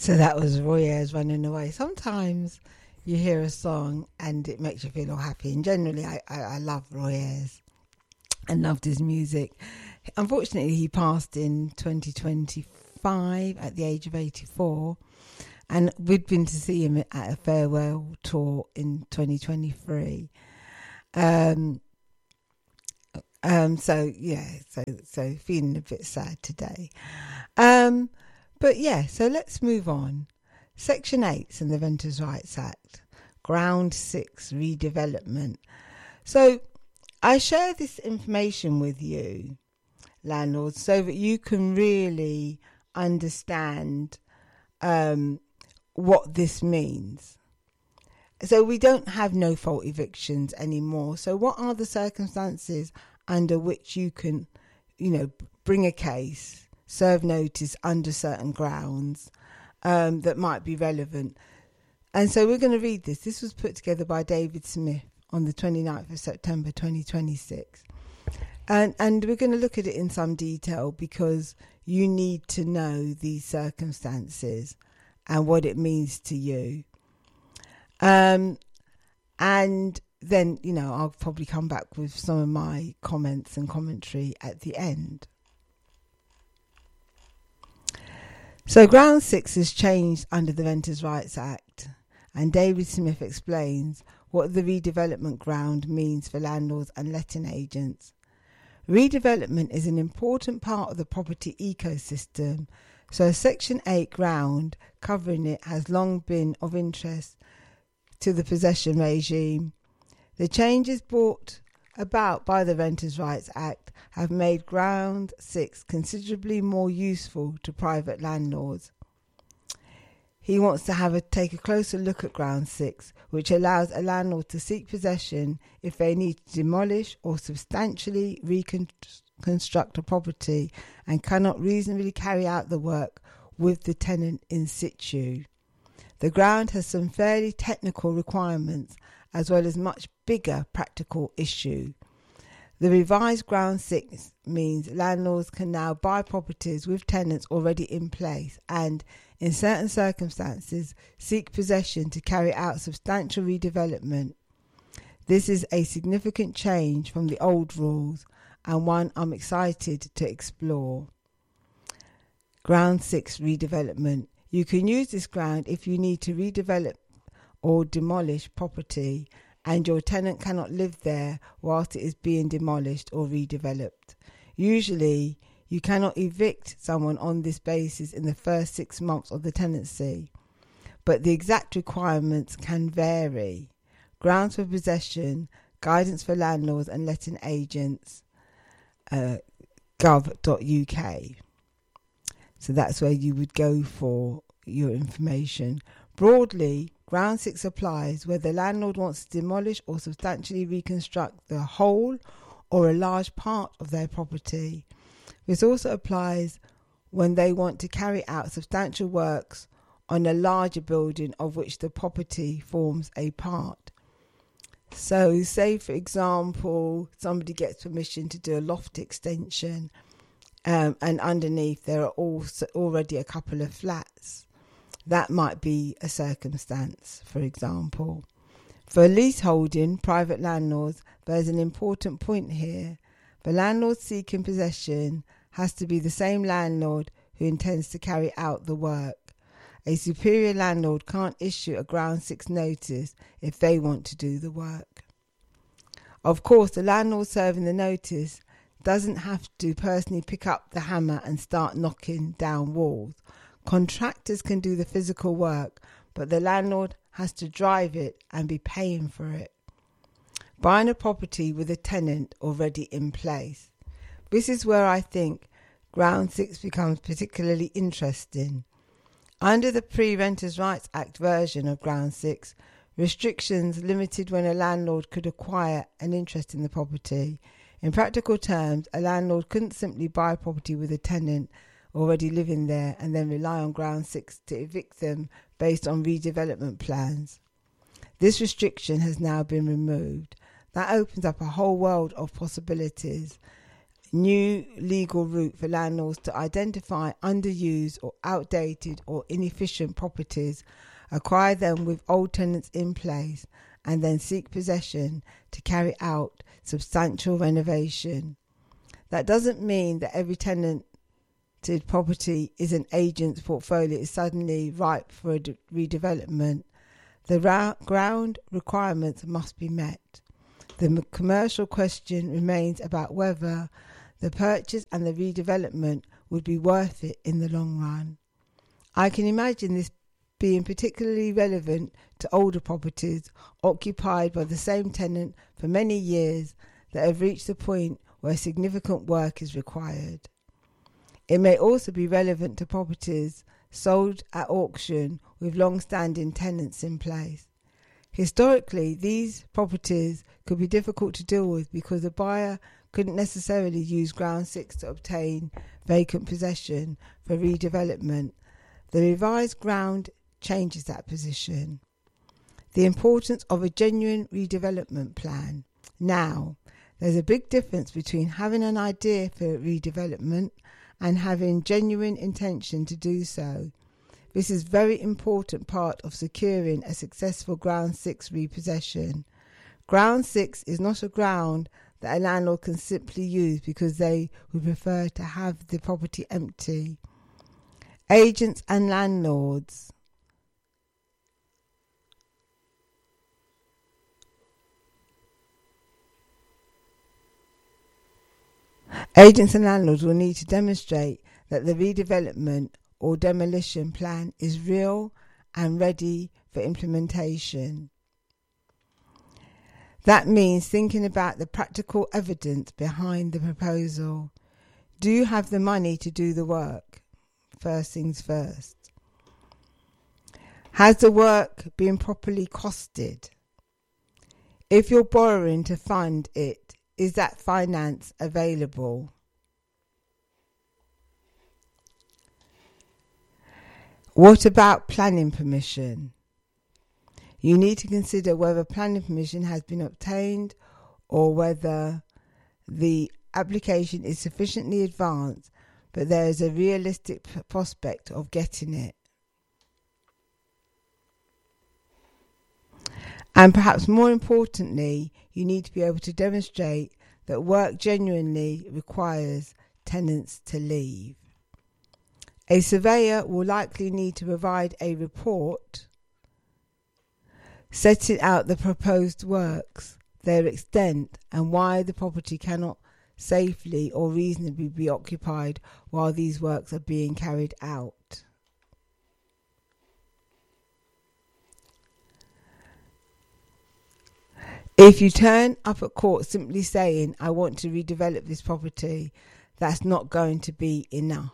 So that was Roy Ayers, Running Away. Sometimes you hear a song and it makes you feel all happy. And generally, I love Roy Ayers and loved his music. Unfortunately, he passed in 2025 at the age of 84. And we'd been to see him at a farewell tour in 2023. So feeling a bit sad today. But yeah, so let's move on. Section 8 in the Renters' Rights Act, Ground 6 redevelopment. So I share this information with you, landlords, so that you can really understand what this means. So we don't have no fault evictions anymore. So what are the circumstances under which you can, bring a case, serve notice under certain grounds that might be relevant? And so we're going to read this. This was put together by David Smith on the 29th of September 2026. And we're going to look at it in some detail because you need to know these circumstances and what it means to you. And then, I'll probably come back with some of my comments and commentary at the end. So Ground 6 is changed under the Renters' Rights Act, and David Smith explains what the redevelopment ground means for landlords and letting agents. Redevelopment is an important part of the property ecosystem, so Section 8 ground covering it has long been of interest to the possession regime. The changes brought about by the Renters' Rights Act have made Ground 6 considerably more useful to private landlords. He wants to take a closer look at Ground 6, which allows a landlord to seek possession if they need to demolish or substantially reconstruct a property and cannot reasonably carry out the work with the tenant in situ. The ground has some fairly technical requirements as well as much bigger practical issue. The revised Ground 6 means landlords can now buy properties with tenants already in place and, in certain circumstances, seek possession to carry out substantial redevelopment. This is a significant change from the old rules and one I'm excited to explore. Ground 6 redevelopment. You can use this ground if you need to redevelop or demolish property and your tenant cannot live there whilst it is being demolished or redeveloped. Usually, you cannot evict someone on this basis in the first 6 months of the tenancy, but the exact requirements can vary. Grounds for possession, guidance for landlords and letting agents, gov.uk. So that's where you would go for your information. Broadly, Ground 6 applies where the landlord wants to demolish or substantially reconstruct the whole or a large part of their property. This also applies when they want to carry out substantial works on a larger building of which the property forms a part. So say, for example, somebody gets permission to do a loft extension and underneath there are also already a couple of flats. That might be a circumstance, for example. For leaseholding private landlords, there's an important point here. The landlord seeking possession has to be the same landlord who intends to carry out the work. A superior landlord can't issue a Ground 6 notice if they want to do the work. Of course, the landlord serving the notice doesn't have to personally pick up the hammer and start knocking down walls. Contractors can do the physical work, but the landlord has to drive it and be paying for it. Buying a property with a tenant already in place. This is where I think Ground 6 becomes particularly interesting. Under the pre-Renters' Rights Act version of Ground 6, restrictions limited when a landlord could acquire an interest in the property. In practical terms, a landlord couldn't simply buy a property with a tenant already living there and then rely on Ground 6 to evict them based on redevelopment plans. This restriction has now been removed. That opens up a whole world of possibilities. new legal route for landlords to identify underused or outdated or inefficient properties, acquire them with old tenants in place, and then seek possession to carry out substantial renovation. That doesn't mean that every tenanted property is an agent's portfolio is suddenly ripe for a redevelopment. The ground requirements must be met. The commercial question remains about whether the purchase and the redevelopment would be worth it in the long run. I can imagine this being particularly relevant to older properties occupied by the same tenant for many years that have reached the point where significant work is required. It may also be relevant to properties sold at auction with long-standing tenants in place. Historically, these properties could be difficult to deal with because the buyer couldn't necessarily use Ground 6 to obtain vacant possession for redevelopment. The revised ground changes that position. The importance of a genuine redevelopment plan. Now, there's a big difference between having an idea for redevelopment and having genuine intention to do so. This is a very important part of securing a successful Ground 6 repossession. Ground 6 is not a ground that a landlord can simply use because they would prefer to have the property empty. Agents and landlords will need to demonstrate that the redevelopment or demolition plan is real and ready for implementation. That means thinking about the practical evidence behind the proposal. Do you have the money to do the work? First things first. Has the work been properly costed? If you're borrowing to fund it, is that finance available? What about planning permission? You need to consider whether planning permission has been obtained or whether the application is sufficiently advanced but there is a realistic prospect of getting it. And perhaps more importantly, you need to be able to demonstrate that work genuinely requires tenants to leave. A surveyor will likely need to provide a report setting out the proposed works, their extent, and why the property cannot safely or reasonably be occupied while these works are being carried out. If you turn up at court simply saying, I want to redevelop this property, that's not going to be enough.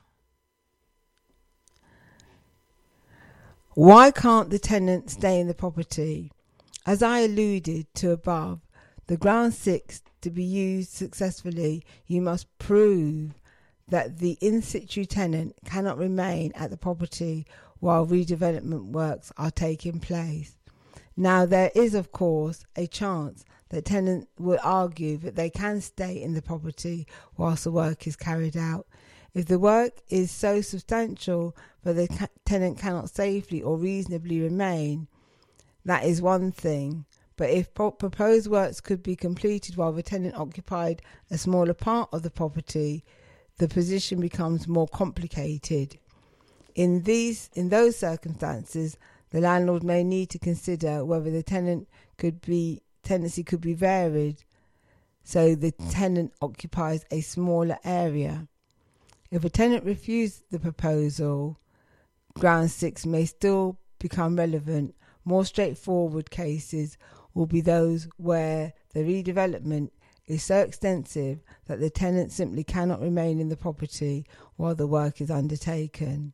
Why can't the tenant stay in the property? As I alluded to above, the Ground 6 to be used successfully, you must prove that the in-situ tenant cannot remain at the property while redevelopment works are taking place. Now, there is, of course, a chance that tenants will argue that they can stay in the property whilst the work is carried out. If the work is so substantial that the tenant cannot safely or reasonably remain, that is one thing. But if proposed works could be completed while the tenant occupied a smaller part of the property, the position becomes more complicated. In those circumstances, the landlord may need to consider whether the tenancy could be varied so the tenant occupies a smaller area. If a tenant refused the proposal, Ground 6 may still become relevant. More straightforward cases will be those where the redevelopment is so extensive that the tenant simply cannot remain in the property while the work is undertaken.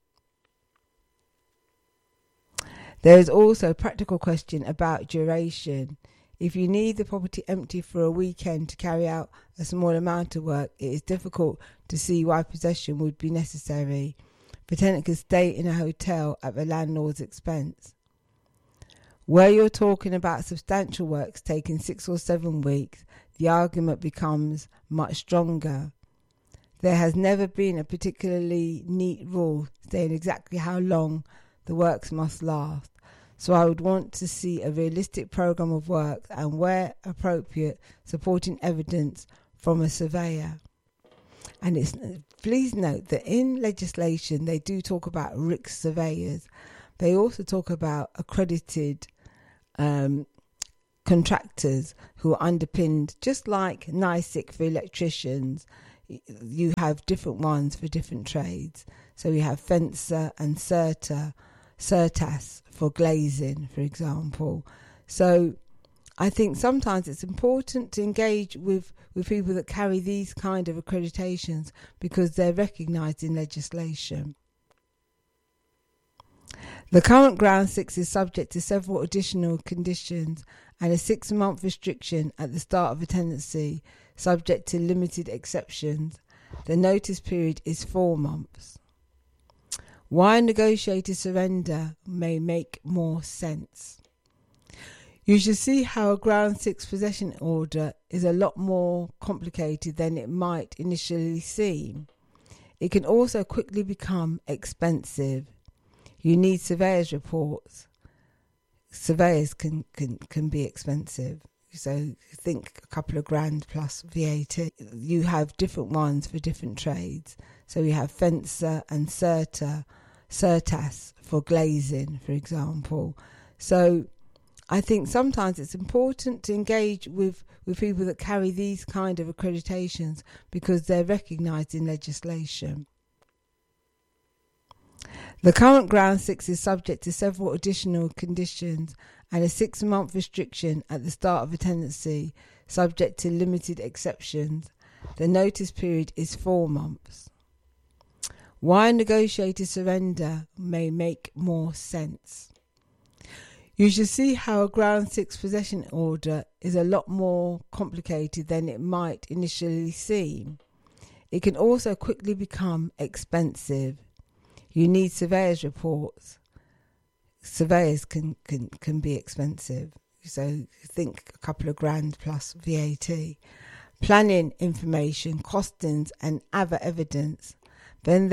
There is also a practical question about duration. If you need the property empty for a weekend to carry out a small amount of work, it is difficult to see why possession would be necessary. The tenant could stay in a hotel at the landlord's expense. Where you're talking about substantial works taking 6 or 7 weeks, the argument becomes much stronger. There has never been a particularly neat rule saying exactly how long the works must last. So I would want to see a realistic programme of work and, where appropriate, supporting evidence from a surveyor. And please note that in legislation they do talk about RICS surveyors. They also talk about accredited contractors who are underpinned, just like NISIC for electricians. You have different ones for different trades. So you have Fencer and Certas for glazing, for example. So I think sometimes it's important to engage with people that carry these kind of accreditations because they're recognised in legislation. The current Ground 6 is subject to several additional conditions and a 6-month restriction at the start of a tenancy, subject to limited exceptions. The notice period is 4 months. Why negotiated surrender may make more sense. You should see how a Ground 6 possession order is a lot more complicated than it might initially seem. It can also quickly become expensive. You need surveyors' reports. Surveyors can be expensive. So think a couple of grand plus VAT. You have different ones for different trades. So you have Fencer and Certas for glazing, for example. So I think sometimes it's important to engage with people that carry these kind of accreditations because they're recognised in legislation. The current Ground 6 is subject to several additional conditions and a 6-month restriction at the start of a tenancy, subject to limited exceptions. The notice period is 4 months. Why negotiated surrender may make more sense. You should see how a Ground 6 possession order is a lot more complicated than it might initially seem. It can also quickly become expensive. You need surveyors' reports. Surveyors can be expensive. So think a couple of grand plus VAT. Planning information, costings and other evidence. Then